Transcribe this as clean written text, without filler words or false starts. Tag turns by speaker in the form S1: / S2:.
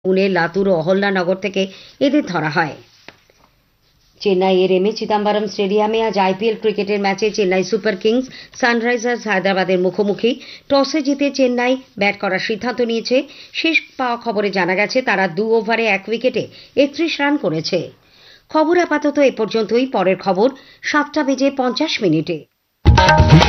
S1: পুনে, লাতুর ও অহল্যানগর থেকে এদের ধরা হয়। চেন্নাইয়ের এম এ চিদাম্বরম স্টেডিয়ামে আজ আইপিএল ক্রিকেটের ম্যাচে চেন্নাই সুপার কিংস সানরাইজার্স হায়দ্রাবাদের মুখোমুখি। টসে জিতে চেন্নাই ব্যাট করার সিদ্ধান্ত নিয়েছে। শেষ পাওয়া খবরে জানা গেছে তারা 2 ওভারে 1 উইকেটে 31 রান করেছে। খবর আপাতত এ পর্যন্তই। পরের খবর 7:50 মিনিটে।